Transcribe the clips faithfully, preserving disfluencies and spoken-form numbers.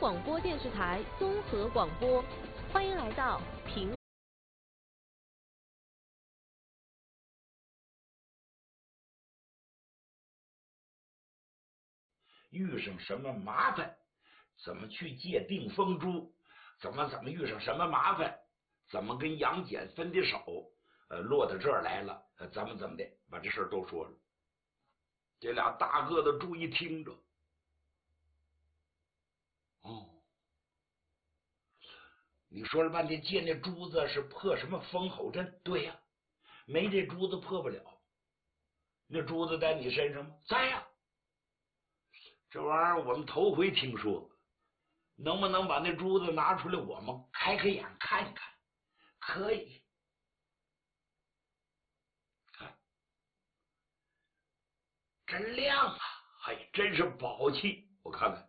广播电视台综合广播，欢迎来到评。 遇上什么麻烦，怎么去借定风珠，怎么怎么遇上什么麻烦，怎么跟杨戬分的手，呃，落到这儿来了，呃，怎么怎么的，把这事儿都说了。这俩大个子注意听着。哦，你说了半天借那珠子是破什么风吼阵？对呀、啊，没这珠子破不了。那珠子在你身上吗？在呀、啊。这玩意儿我们头回听说，能不能把那珠子拿出来，我们开开眼看一看？可以。看，真亮啊！哎，真是宝气！我看看，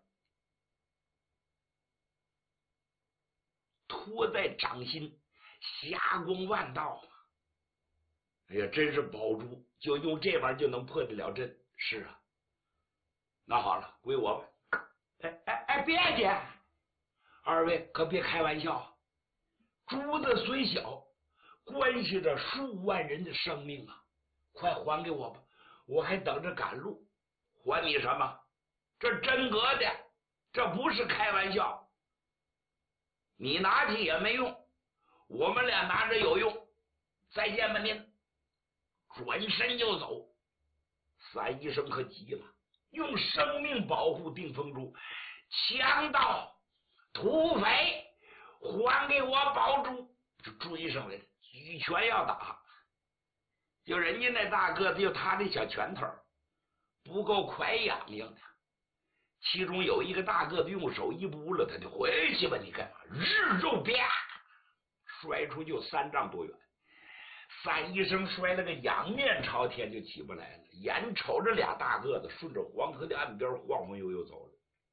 托在掌心，霞光万道啊！哎呀，真是宝珠，就用这玩意儿就能破得了阵。是啊，那好了，归我吧。哎哎哎，别介，二位可别开玩笑，珠子虽小，关系着数万人的生命啊！快还给我吧，我还等着赶路。还你什么？这真格的，这不是开玩笑。你拿去也没用，我们俩拿着有用。再见吧您！转身就走。三医生可急了，用生命保护定风珠，强盗、土匪，还给我宝珠！就追上来了，举拳要打。就人家那大个子，就他那小拳头不够快痒痒的。其中有一个大个子用手一拨了，他就回去吧，你干嘛？日肉啪，摔出就三丈多远。三医生摔了个仰面朝天，就起不来了，眼瞅着俩大个子顺着黄河的岸边晃晃悠悠走了。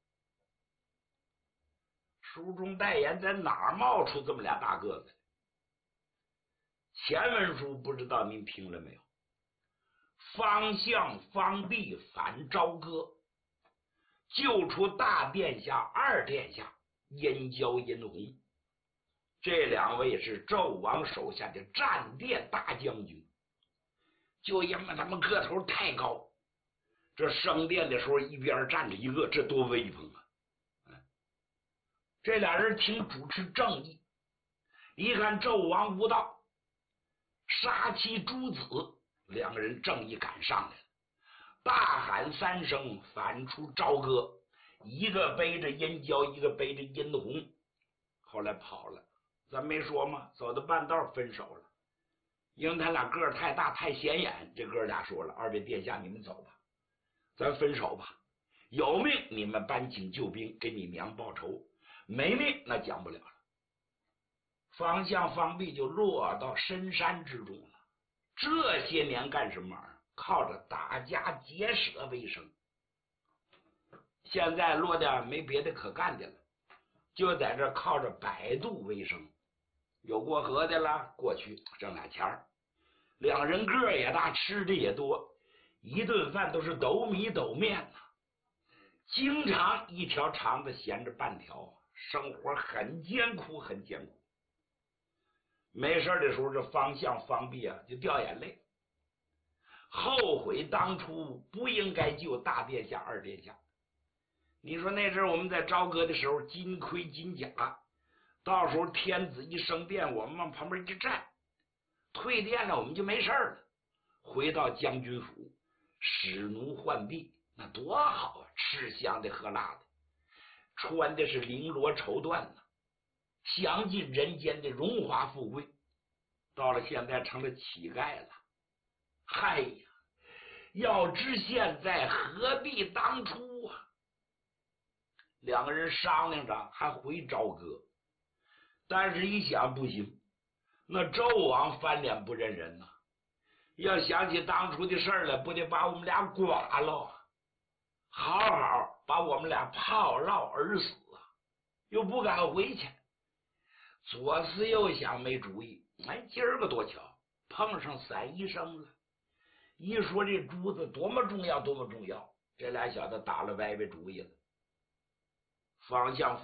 书中代言在哪儿冒出这么俩大个子？前文书不知道您听了没有？方相、方弼反朝歌，救出大殿下、二殿下燕郊、殷红。这两位是纣王手下的战殿大将军，就因为他们个头太高，这升殿的时候一边站着一个，这多威风啊！这俩人挺主持正义，一看纣王无道，杀其诸子，两个人正义感上来了，大喊三声，反出朝歌，一个背着燕郊，一个背着殷红，后来跑了。咱没说吗？走到半道分手了，因为他俩个儿太大太显眼。这哥俩说了：“二位殿下，你们走吧，咱分手吧。有命你们搬请救兵，给你娘报仇；没命那讲不了了。”方相、方弼就落到深山之中了。这些年干什么玩意儿？靠着打家劫舍为生。现在落的没别的可干的了，就在这靠着摆渡为生。有过河的了，过去挣俩钱儿。两人个儿也大，吃的也多，一顿饭都是斗米斗面呐、啊，经常一条肠子闲着半条，生活很艰苦，很艰苦。没事的时候，这方相、方弼啊就掉眼泪，后悔当初不应该救大殿下、二殿下。你说那阵我们在朝歌的时候，金盔金甲。到时候天子一升殿，我们往旁边一站，退殿了我们就没事了。回到将军府，使奴浣婢，那多好啊！吃香的喝辣的，穿的是绫罗绸缎呢，享尽人间的荣华富贵。到了现在成了乞丐了。嗨呀，要知现在何必当初啊！两个人商量着还回朝歌。但是一想不行，那纣王翻脸不认人呐、啊，要想起当初的事儿来，不得把我们俩剐了，好好把我们俩炮烙而死啊！又不敢回去，左思右想没主意。哎，今儿个多巧，碰上散医生了，一说这珠子多么重要多么重要，这俩小子打了歪歪主意了。方向